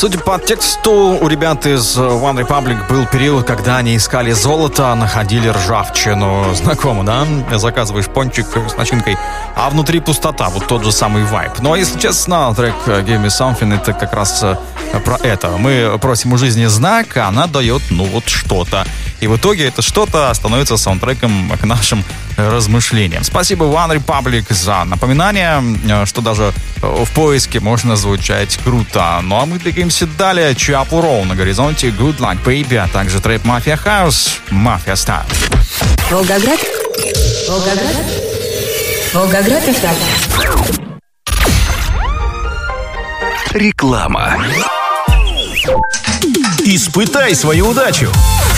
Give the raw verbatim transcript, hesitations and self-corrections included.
Судя по тексту, у ребят из One Republic был период, когда они искали золото, находили ржавчину. Знакомо, да? Заказываешь пончик с начинкой, а внутри пустота. Вот тот же самый вайб. Но, если честно, трек Give Me Something — это как раз про это. Мы просим у жизни знак, а она дает, ну, вот что-то. И в итоге это что-то становится саундтреком к нашим размышлениям. Спасибо One Republic за напоминание, что даже в поиске можно звучать круто. Ну а мы двигаемся далее. Chapel Row на горизонте, Good Luck Baby, а также трэп Mafia House, Mafia Style. Волгоград, Волгоград, Волгоград эф эм. Реклама. Испытай свою удачу.